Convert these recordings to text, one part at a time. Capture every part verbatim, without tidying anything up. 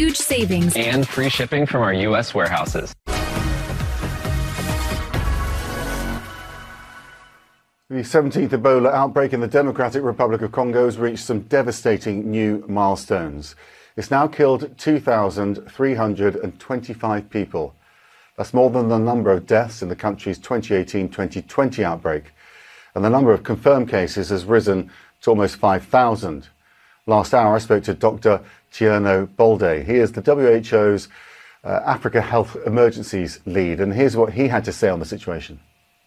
huge savings and free shipping from our U S warehouses. The seventeenth Ebola outbreak in the Democratic Republic of Congo has reached some devastating new milestones. It's now killed two thousand three hundred twenty-five people. That's more than the number of deaths in the country's twenty eighteen twenty twenty outbreak. And the number of confirmed cases has risen to almost five thousand. Last hour, I spoke to Doctor Tierno Bolde. He is the W H O's uh, Africa Health Emergencies lead, and here's what he had to say on the situation.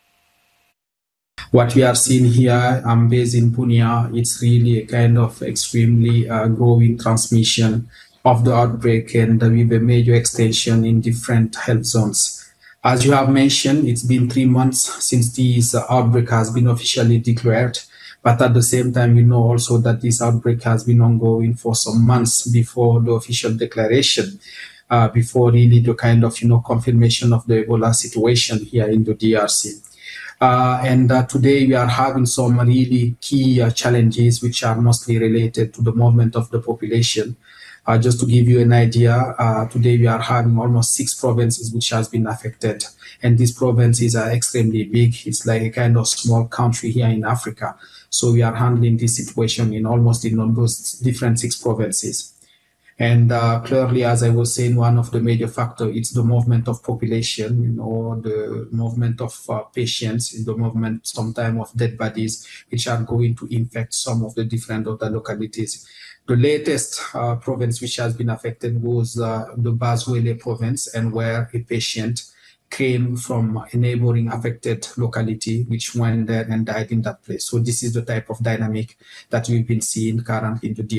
What we are seeing here, I'm based in Bunia, it's really a kind of extremely uh, growing transmission of the outbreak and uh, with a major extension in different health zones. As you have mentioned, it's been three months since this uh, outbreak has been officially declared. But at the same time, we know also that this outbreak has been ongoing for some months before the official declaration, uh, before really the kind of, you know, confirmation of the Ebola situation here in the D R C. Uh, and uh, today we are having some really key uh, challenges which are mostly related to the movement of the population. Uh, just to give you an idea, uh, today we are having almost six provinces which has been affected. And these provinces are extremely big. It's like a kind of small country here in Africa. So we are handling this situation in almost in those different six provinces. And uh, clearly, as I was saying, one of the major factors is the movement of population, you know, the movement of uh, patients, the movement sometimes of dead bodies, which are going to infect some of the different other localities. The latest uh, province which has been affected was uh, the Bazwele province, and where a patient came from a neighboring affected locality, which went there and died in that place. So this is the type of dynamic that we've been seeing currently in the